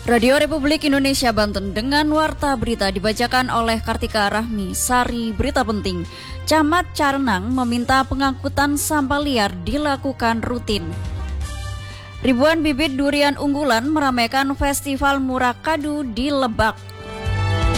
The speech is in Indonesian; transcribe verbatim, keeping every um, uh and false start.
Radio Republik Indonesia Banten dengan warta berita dibacakan oleh Kartika Rahmi. Sari berita penting, Camat Carenang meminta pengangkutan sampah liar dilakukan rutin. Ribuan bibit durian unggulan meramaikan Festival Murah Kadu di Lebak.